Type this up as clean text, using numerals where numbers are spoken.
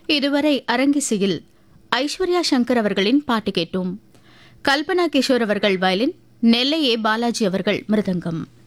இதுவரை அரங்கிசையில் ஐஸ்வர்யா சங்கர் அவர்களின் பாட்டு கேட்டோம். கல்பனா கிஷோர் அவர்கள் வயலின், நெல்லை ஏ பாலாஜி அவர்கள் மிருதங்கம்.